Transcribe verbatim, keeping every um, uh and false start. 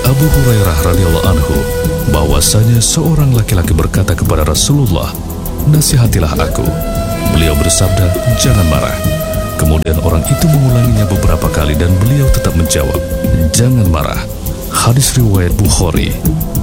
Abu Hurairah radhiyallahu anhu bahwasanya seorang laki-laki berkata kepada Rasulullah, "Nasihatilah aku." Beliau bersabda, "Jangan marah." Kemudian orang itu mengulanginya beberapa kali dan beliau tetap menjawab, "Jangan marah." Hadis riwayat Bukhari.